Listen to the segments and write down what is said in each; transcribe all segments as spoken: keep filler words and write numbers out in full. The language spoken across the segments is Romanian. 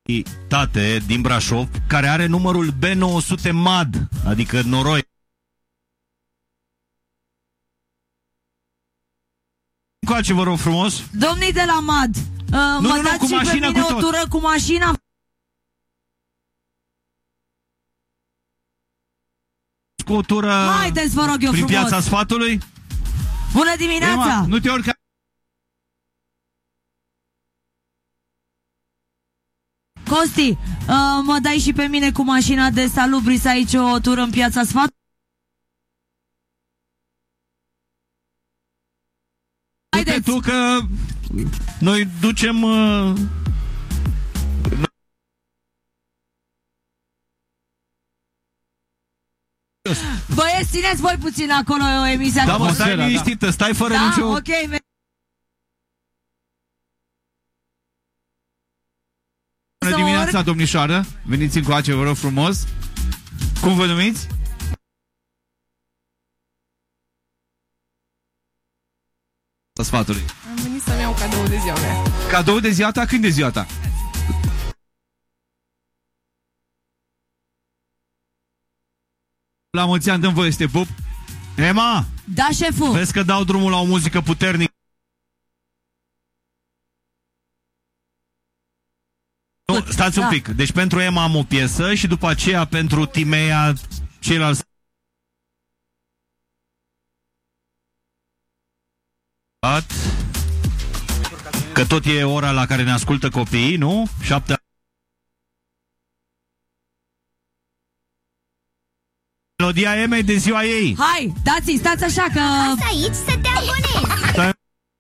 tate din Brașov, care are numărul B nouă sute M A D, adică noroi. Încoace, vă rog frumos. Domnii de la M A D, uh, nu, mă nu, dați nu, cu și mașina, pe mine cu o tot. tură cu mașina? Cu o tură Haideți, vă rog eu prin frumos. Piața Sfatului. Bună dimineața! Ema, nu te urca. Costi, uh, mă dai și pe mine cu mașina de Salubris aici o tură în Piața Sfat? Uite tu că noi ducem... Uh... Băieți, țineți voi puțin acolo o emisia. Da, mă, stai liniștită, da. Stai fără da, nicio... ok. Bună dimineața, domnișoară. Veniți încoace, vă rog frumos. Cum vă numiți? Sfatului. Am venit să-mi iau cadou de ziua mea. Cadou de ziua ta? Când de ziua ta? La mulți ani, dăm voie să te pup. Ema! Da, șeful. Vezi că dau drumul la o muzică puternică. Nu, stați da. un pic. Deci pentru Ema am o piesă și după aceea pentru Timea ceilalți. Că tot e ora la care ne ascultă copiii, nu? Șapte. Melodia Emei de ziua ei. Hai, dați-i, stați așa că... Asta aici să te abonezi. Stai.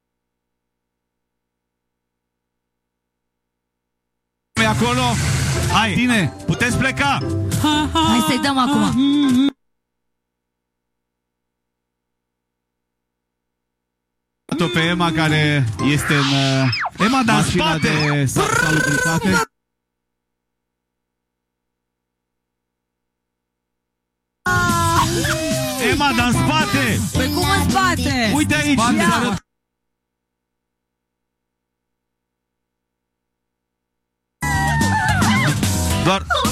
Acolo. Hai, tine, puteți pleca. Hai să-i dăm acum. Pe Ema care este în uh, Ema, dar în mașina spate. de salubritate. Ema, dar în spate. Păi cum în spate? Uite aici. Spate, doar